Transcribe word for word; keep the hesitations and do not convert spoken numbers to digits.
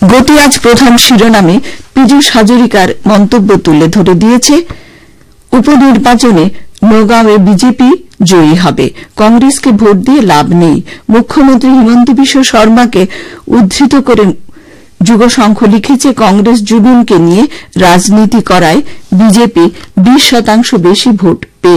গতি আজ প্রধান শিরোনামে পীযূষ হাজরিকার মন্তব্য তুলে ধরে দিয়েছে, উপনির্বাচনে নগাঁওয়ে বিজেপি জয়ী হবে, কংগ্রেসকে ভোট দিয়ে লাভ নেই। মুখ্যমন্ত্রী হিমন্ত বিশ্ব শর্মাকে উদ্ধৃত করে যুগসংঘ লিখেছে, কংগ্রেস জুবিনকে নিয়ে রাজনীতি করায় বিজেপি বিশ শতাংশ বেশি ভোট পেয়ে